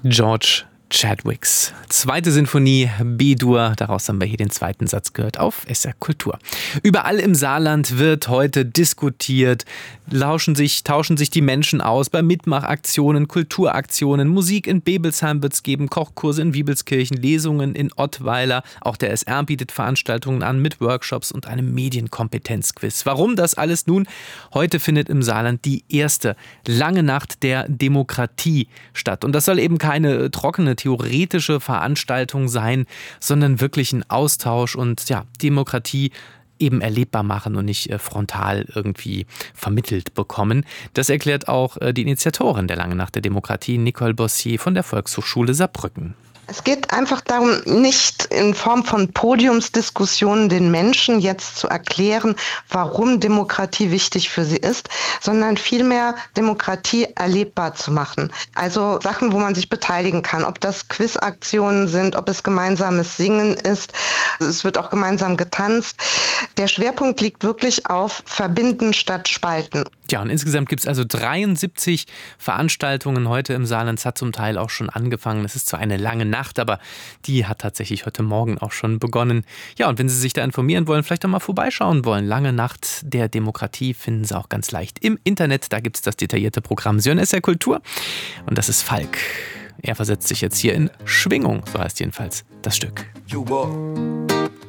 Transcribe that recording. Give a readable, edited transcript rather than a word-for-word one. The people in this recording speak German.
George Chadwicks zweite Sinfonie B-Dur, daraus haben wir hier den zweiten Satz gehört auf SR Kultur. Überall im Saarland wird heute diskutiert, tauschen sich die Menschen aus bei Mitmachaktionen, Kulturaktionen, Musik in Bebelsheim wird es geben, Kochkurse in Wiebelskirchen, Lesungen in Ottweiler, auch der SR bietet Veranstaltungen an mit Workshops und einem Medienkompetenzquiz. Warum das alles nun? Heute findet im Saarland die erste lange Nacht der Demokratie statt und das soll eben keine trockene theoretische Veranstaltung sein, sondern wirklich ein Austausch und Demokratie eben erlebbar machen und nicht frontal irgendwie vermittelt bekommen. Das erklärt auch die Initiatorin der Langen Nacht der Demokratie, Nicole Bossier von der Volkshochschule Saarbrücken. Es geht einfach darum, nicht in Form von Podiumsdiskussionen den Menschen jetzt zu erklären, warum Demokratie wichtig für sie ist, sondern vielmehr Demokratie erlebbar zu machen. Also Sachen, wo man sich beteiligen kann, ob das Quizaktionen sind, ob es gemeinsames Singen ist. Es wird auch gemeinsam getanzt. Der Schwerpunkt liegt wirklich auf Verbinden statt Spalten. Ja, und insgesamt gibt es also 73 Veranstaltungen heute im Saarland. Es hat zum Teil auch schon angefangen. Es ist zwar eine lange Nacht, aber die hat tatsächlich heute Morgen auch schon begonnen. Ja, und wenn Sie sich da informieren wollen, vielleicht auch mal vorbeischauen wollen. Lange Nacht der Demokratie finden Sie auch ganz leicht im Internet. Da gibt es das detaillierte Programm. Sie hören SR Kultur. Und das ist Falk. Er versetzt sich jetzt hier in Schwingung, so heißt jedenfalls das Stück.